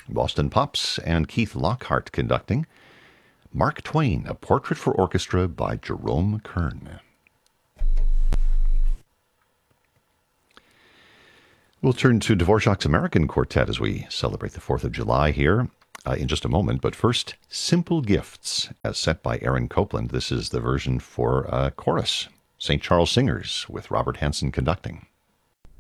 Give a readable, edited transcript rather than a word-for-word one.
Boston Pops and Keith Lockhart conducting. Mark Twain, A Portrait for Orchestra by Jerome Kern. We'll turn to Dvorak's American Quartet as we celebrate the 4th of July here in just a moment. But first, Simple Gifts, as set by Aaron Copland. This is the version for chorus. St. Charles Singers with Robert Hansen conducting.